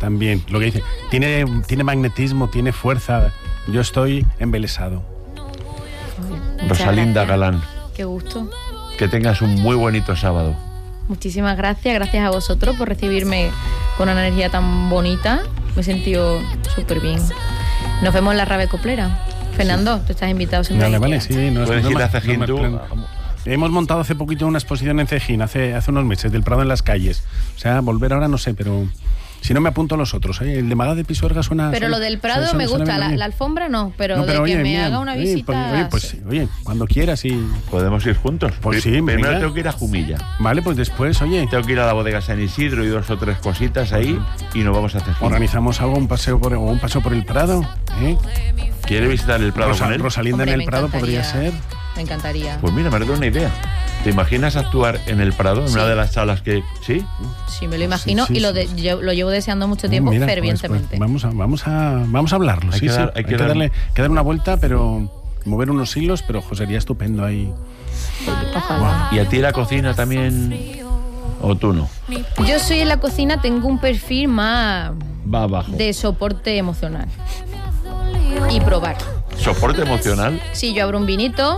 también. Lo que dice, tiene magnetismo, tiene fuerza. Yo estoy embelesado. Rosalinda Galán. Qué gusto. Que tengas un muy bonito sábado. Muchísimas gracias a vosotros por recibirme con una energía tan bonita. Me he sentido súper bien. Nos vemos en la Rave Coplera. Fernando, tú estás invitado siempre. Vale, sí. Puedes ir a Cejín tú. Hemos montado hace poquito una exposición en Cejín, hace unos meses, del Prado en las calles. O sea, volver ahora no sé, pero... Si no me apunto a los otros. El de Magá de Pisuerga suena... Pero lo del Prado me gusta, la alfombra no, pero de que me haga una visita... Oye, cuando quieras y... ¿Podemos ir juntos? Pues sí, primero mira. tengo que ir a Jumilla. Vale, pues después, oye... Tengo que ir a la bodega San Isidro y 2 o 3 cositas ahí y nos vamos a hacer. Organizamos algo, un paseo por el Prado, ¿eh? ¿Quiere visitar el Prado con él? Rosalinda en el Prado podría ser. Me encantaría. Pues mira, me ha dado una idea. ¿Te imaginas actuar en el Prado, en una de las salas que... ¿Sí? Sí, me lo imagino y lo llevo deseando mucho tiempo, Mira, fervientemente. Pues vamos a hablarlo. Hay que darle una vuelta, pero mover unos hilos, pero sería estupendo ahí. Ojalá. ¿Y a ti la cocina también o tú no? Yo soy en la cocina, tengo un perfil más... Va abajo. De soporte emocional. Y probar. ¿Soporte emocional? Sí, yo abro un vinito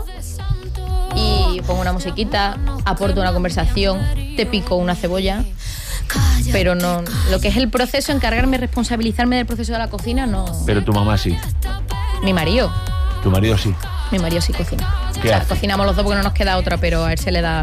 y pongo una musiquita, aporto una conversación, te pico una cebolla, pero no, lo que es el proceso, encargarme, responsabilizarme del proceso de la cocina, no. Pero tu mamá sí. Mi marido. Tu marido sí. Mi marido sí cocina. ¿Qué hace? Cocinamos los dos porque no nos queda otra, pero a él se le da,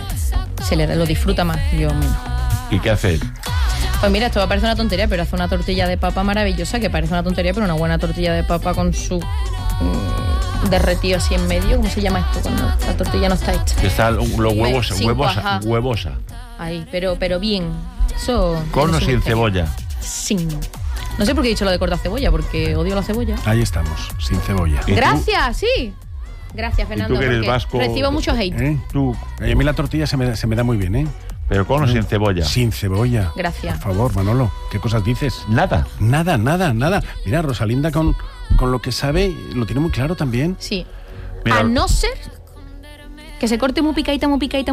lo disfruta más, yo menos. ¿Y qué hace él? Pues mira, esto va a parecer una tontería, pero hace una tortilla de papa maravillosa, que parece una tontería, pero una buena tortilla de papa con su derretido así en medio. ¿Cómo se llama esto cuando la tortilla no está hecha? Que están los huevos, huevosa. Ahí, pero bien. Eso. ¿Con o sin cebolla? Sin. No sé por qué he dicho lo de cortar cebolla, porque odio la cebolla. Ahí estamos, sin cebolla. Gracias, sí. Gracias, Fernando. ¿Y tú que eres vasco? Recibo muchos hate. A mí la tortilla se me da muy bien, ¿eh? ¿Pero con o sin cebolla? Sin cebolla. Gracias. Por favor, Manolo, ¿qué cosas dices? Nada. Nada. Mira, Rosalinda con lo que sabe lo tiene muy claro también. Sí. Mira, a no ser que se corte muy picadita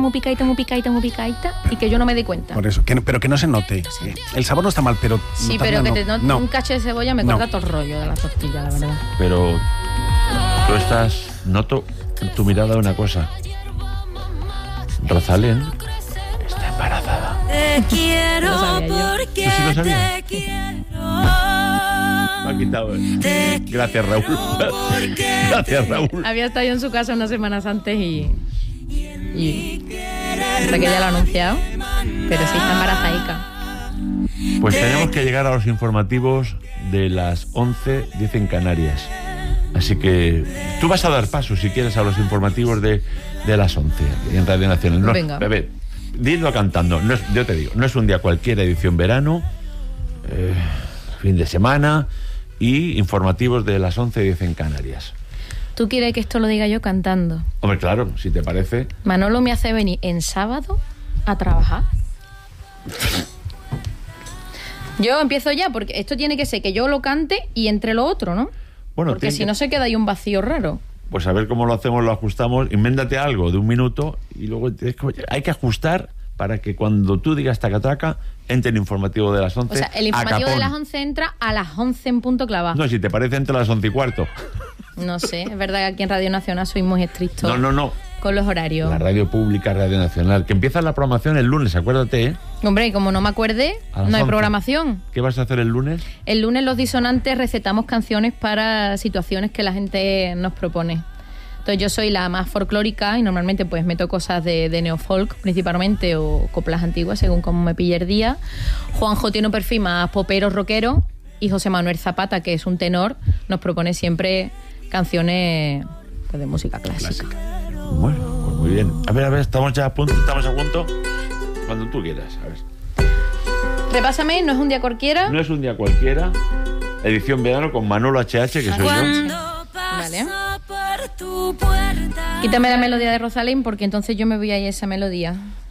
y que yo no me dé cuenta. Por eso, pero que no se note. El sabor no está mal, pero... Sí, pero que te note un cacho de cebolla me corta todo el rollo de la tortilla, la verdad. Pero tú noto en tu mirada una cosa. Rosalén está embarazada. Te quiero porque ¿Tú sí lo sabías? te quiero. Me ha quitado. Gracias, Raúl. Gracias, Raúl. Había estado yo en su casa unas semanas antes y hasta que ya lo ha anunciado, pero sí está embarazadica. Pues tenemos que llegar a los informativos de las 11:10 en Canarias. Así que tú vas a dar paso, si quieres, a los informativos de las 11 en Radio Nacional. No, venga. Bebé, dilo cantando. No es, yo te digo, no es un día cualquiera, edición verano, fin de semana y informativos de las 11:10 en Canarias. ¿Tú quieres que esto lo diga yo cantando? Hombre, claro, si te parece. Manolo me hace venir en sábado a trabajar. Yo empiezo ya, porque esto tiene que ser que yo lo cante y entre lo otro, ¿no? Bueno, porque si no se queda ahí un vacío raro. Pues a ver cómo lo hacemos, lo ajustamos. Invéntate algo de 1 minuto y luego hay que ajustar para que cuando tú digas taca-taca, entre el informativo de las 11. O sea, el informativo de las 11 entra a las 11 en punto clavado. No, si te parece, entre las 11:15. No sé, es verdad que aquí en Radio Nacional soy muy estricto. No. Con los horarios. La radio pública, Radio Nacional, que empieza la programación el lunes, acuérdate, ¿eh? Hombre, y como no me acuerde, A las no hay 11. programación. ¿Qué vas a hacer el lunes? El lunes los disonantes recetamos canciones para situaciones que la gente nos propone. Entonces yo soy la más folclórica y normalmente pues meto cosas de neofolk principalmente o coplas antiguas según como me pille el día. Juanjo tiene un perfil más popero, rockero y José Manuel Zapata, que es un tenor, nos propone siempre canciones pues, de música clásica. Bueno, pues muy bien. A ver, estamos ya a punto, Cuando tú quieras, a ver. Repásame, no es un día cualquiera. No es un día cualquiera. Edición verano con Manolo HH, que soy yo. Vale. Quítame la melodía de Rosalén porque entonces yo me voy a ir a esa melodía.